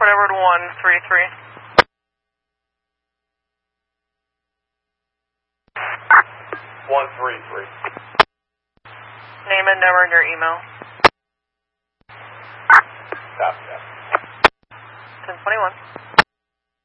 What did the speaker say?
report over to 133. 133. Name and number and your email. Copy that. 1021.